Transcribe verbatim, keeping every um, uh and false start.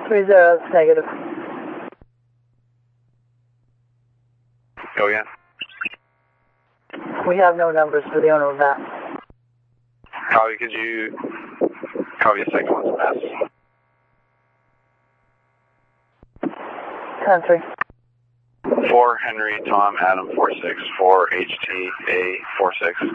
Three zero, that's negative. Go again. We have no numbers for the owner of that. Copy, could you copy a second one's pass? ten three. four Henry Tom Adam four six, four H T A four six.